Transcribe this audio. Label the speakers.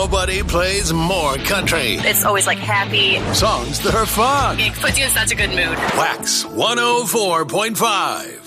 Speaker 1: Nobody plays more country.
Speaker 2: It's always like happy.
Speaker 1: Songs that are fun.
Speaker 2: It puts you in such a good mood.
Speaker 1: Wax 104.5.